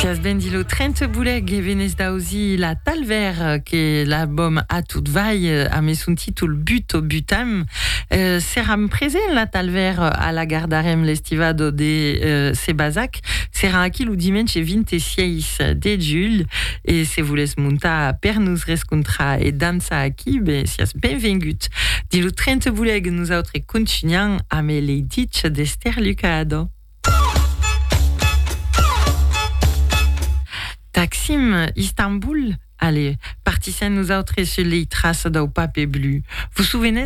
Sias bendilo 30 bouleg e venez daouzi la talver que l'album A tout vaille a mis son titre But au butam. Seram présent la talver à la gardarem l'estivado de Sebazac. Sera aqui o dimanche 26 de julho e se voles montar per nos rescontra e dansa aqui, ben sias benvingut. Dilo 30 bouleg nous autres continuam a me leiditch d'Esther Lucado. Taksim, Istanbul, allez, partissent nous autres sur les traces d'au papier bleu. Vous souvenez?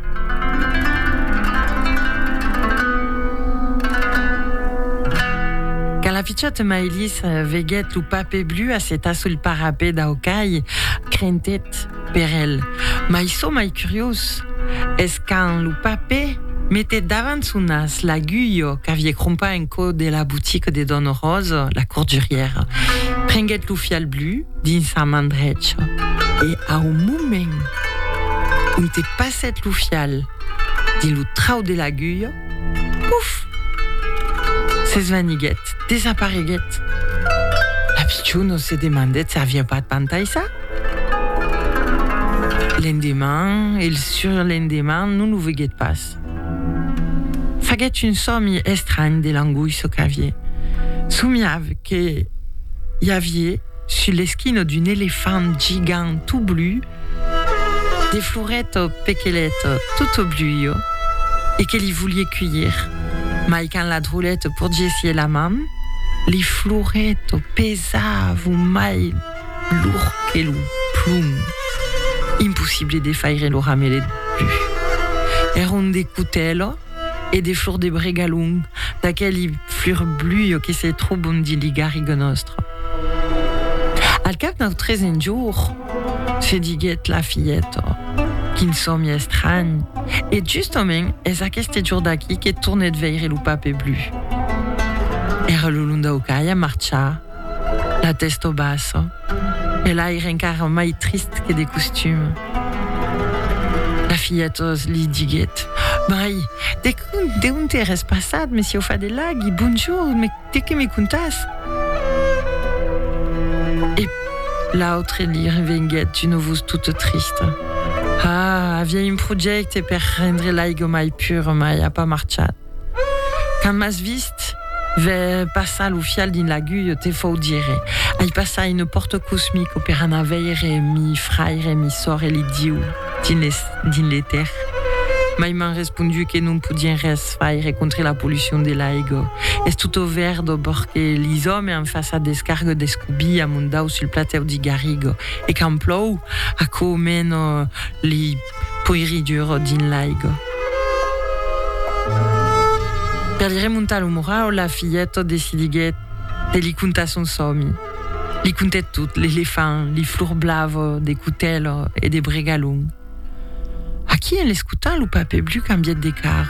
Quand la pichotte Maëlys veguet le papier bleu à cet sur le parapet d'Aokai, craintet per elle. Maïso, maï curios, est-ce quand le papier mettait davant son nas l'aiguille qu'avait crompa en co de la boutique de Don Rose, la courdurière. Prenguet le fial bleu din sa mandrech. Et à un moment, on te passait le fial din le trau de l'aiguille, pouf! C'est vaniguet, désapparaiguet. La pichoune se demandait, ça vient pas de pantaille ça? L'endemain, et le surlendemain, nous nous veguet pas. Faguet une somme estragne de l'angouille so cavier. Soumiav que y avait sur l'esquine d'un éléphant gigant tout bleu, des florettes péquelettes tout au bleu, et qu'elle y voulait cueillir. Maïkan la droulette pour Jessie et la mam, les florettes pesaves ou maï lourd que l'ou plume. Impossible de faire le ramelet bleu. Eron des couteles et des fleurs de brégalung, daquelle y fleurs bleues qui c'est trop bon dit les garrigues nostres. Al cap d'un 13 jours, se diguet la fillette, qui ne sont mi estragne, et justement, est à qu'est jour d'acquis qui tournait de veiller le papier bleu. Et le lunda okaya marcha, la tête au basso, et là il rencarre maï triste que des costumes. La fillette li diguet. Maï, de un teres passad, mais si au fa de lagui, bonjour, mais t'es que me contas? Et l'autre li revenguet d'une voix toute triste. Ah, havia un project per rendre l'aigo mai pur, mai a pas marchat. Quand m'as vist, ve passar le fial din l'aiguille te faut dire. Ai passa une porte cosmique per ana veire mi fraire mi sort e li diu din l'éther. Mai m'han respondu que non podien res faire contre la pollution de l'aigo. És tout au verde porque les hommes en face à descargue d'escubi a mondau sur le plateau di garrigo. Et quand plou, a komen les poiridures din l'aigo. Per li remontar lo morao, la fillette decidiguet de li contar son sommi. Li contait tout, l'éléphant, les fleurs blaves, des coutelles et des brégalons. A qui elle escuta le papier bleu cambiet de car?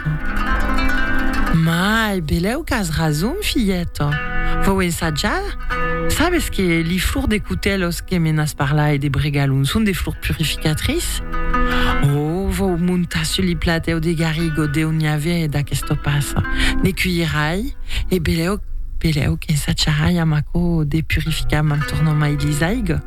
Mai, beleu cas razon, fillette. Vou ensaggiar? Sabes que les fleurs de coutelos que menas par là et des brégalons sont des fleurs purificatrices? Oh, vou montar sur les plateaux de garrigo de on y avait d'aquesto passa. Ne cuirai e beleu qu'ensaggiarai a maco de purificar mantorno mai lisaig.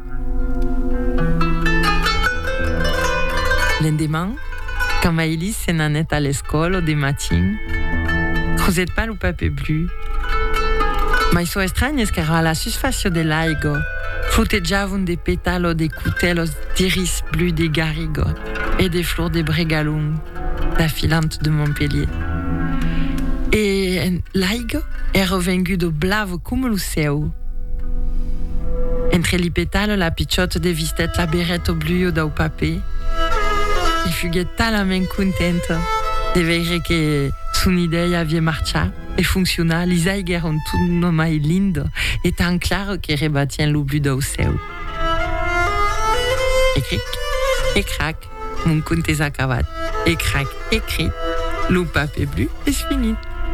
L'endemain, quand Maëlys s'en allait à l'école des matins, creusait pas le papier bleu. Mais so estragne est qu'à la surface de l'aigo, flottejavan des pétales de coutelos d'iris bleu des garrigues et des fleurs de brégalons, la filante de Montpellier. Et l'aigo est revenu de blave comme le ciel. Entre les pétales, la pichotte de vistette la berrette bleu au papier. Il fut tellement contente de voir que son idée avait marché et fonctionna. Les aigues eran toutes mai lindes et tant claires que rebatien le bleu au ciel. Et cric, et crac, mon conte est acabat. Et crac, et cric, le papier bleu est fini.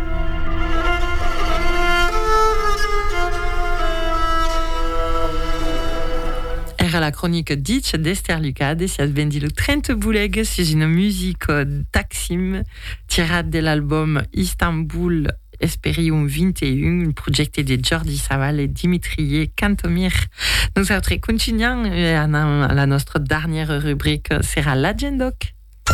Era la chronique Ditch d'Esther Lucado, si a vendi le 30 bouleg sur une musique Taksim tirée de l'album Istanbul Esperium 21, progetto di Jordi Savall et Dimitri Cantomir. Nous autres continuons la notre dernière rubrique sera l'Agendoc.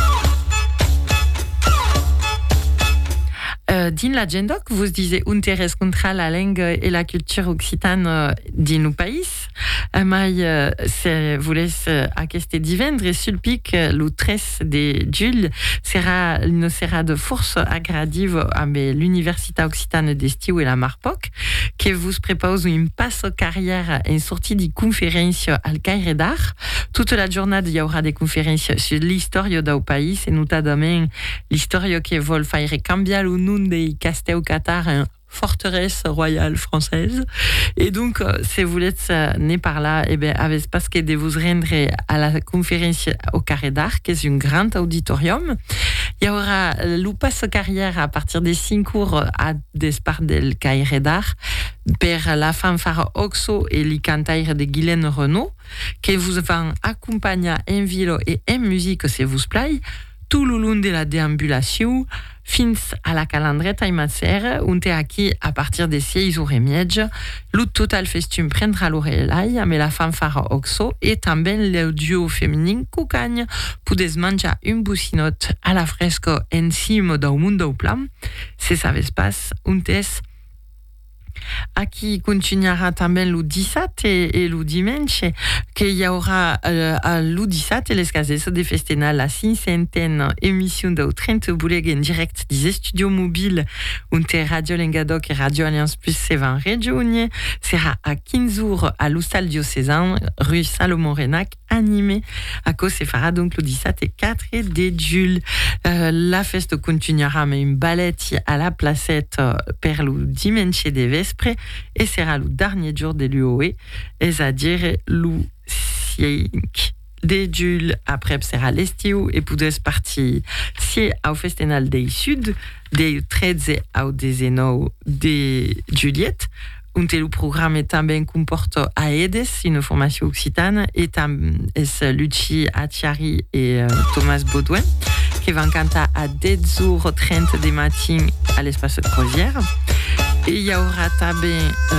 Din l'Agendoc, vous disiez interès contre la langue et la culture occitane din nos pays. Mais vous laisse à queste divendre sul pic le 13 de juillet sera de force agradive avec l'Université Occitane d'Estiu et la Marpoc que vous propose une passe carrière et une sortie de conférences al Caire d'Art. Toute la journée, il y aura des conférences sur l'histoire du pays et notamment l'histoire qui veut faire cambiare le nom de Castelcatar en forteresse royale française. Et donc, si vous êtes né par là, eh bien, avec parce que de vous rendre à la conférence au Carré d'Art, qui est un grand auditorium. Il y aura le passe carrière à partir des 5 cours à despart del Carré d'Art per la fanfare Oxo et les cantaires de Guylaine Renaud, qui vous vont accompagner en ville et en musique, si vous plaît, tout le long de la déambulation, fins à la calandreta i matser, on est acquis à partir des 6h30. Le total festum prendra l'oreille, mais la fanfare Oxo et també le duo féminin Cucagne podes menjar une boussinotte à la fresco en cima d'un mundo plan. C'est ça l'espace, on est qui continuera també le 17 et le dimanche, qu'il y aura le 17 les cases de festena la 500e émission de 30 bouleg en direct des studios mobiles entre Radio Lengadoc et Radio Alliance Plus Sevan Regione sera à 15 jours à l'Hostal diocésain, rue Salomon Renac, animé à cause se fera donc le 17 et 4 de juillet. La fête continuera mais une balette à la placette per le dimanche de Vespre et sera le dernier jour de l'UOE, c'est-à-dire le 5 de juillet. Après sera l'estiu et podes partir si au Festival des Sud des 13 au 19 de juillet. Le programme també comporte a Edes, une formation occitane, et Lucie Acciari et Thomas Baudouin, qui vont canter à 10h30 des matins à l'espace de croisière. Et il y aura també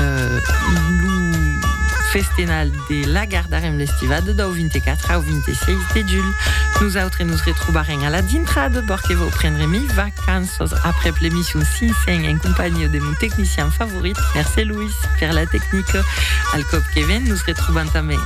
le festival de la Gardarem l'Estivade du 24 au 26 de juillet. Nous autres nous retrouverons à la dintrade pour que vous prendrez mes vacances après l'émission 500 en compagnie de mon technicien favori. Merci Louis pour la technique. Al Cop Kevin, nous retrouvons també